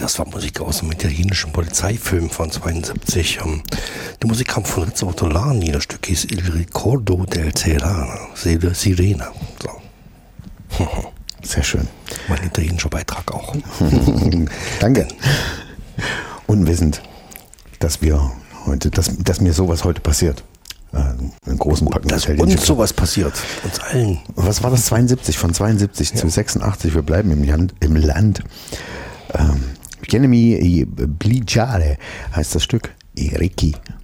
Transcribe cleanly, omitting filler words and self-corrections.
das war Musik aus einem italienischen Polizeifilm von 72. Die Musik kam von Rizzo Ortolani, das Stück hieß Il Ricordo del Sirena. So. Sehr schön. Mein italienischer Beitrag auch. Danke. Unwissend, dass wir heute, dass mir sowas heute passiert. Einen großen Packen dass uns sowas passiert, uns allen. Was war das? 72, von 72 zu 86, wir bleiben im Land. Chiedemi Bligiare heißt das Stück. Ricky.